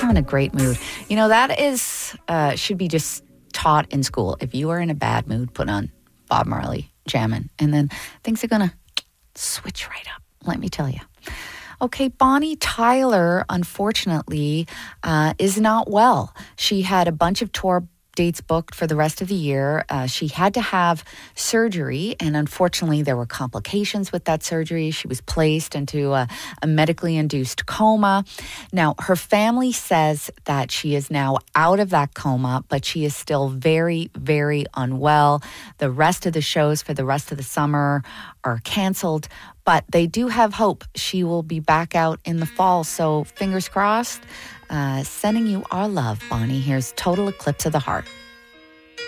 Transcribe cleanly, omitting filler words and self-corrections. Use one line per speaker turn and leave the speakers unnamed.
having a great mood. You know, that is, should be just taught in school. If you are in a bad mood, put on Bob Marley jamming, and then things are going to switch right up, let me tell you. Okay, Bonnie Tyler, unfortunately, is not well. She had a bunch of tour dates booked for the rest of the year. She had to have surgery, and unfortunately there were complications with that surgery. She was placed into a medically induced coma. Now, her family says that she is now out of that coma, but she is still very, very unwell. The rest of the shows for the rest of the summer are canceled, but they do have hope she will be back out in the fall. So fingers crossed. Sending you our love, Bonnie. Here's Total Eclipse of the Heart.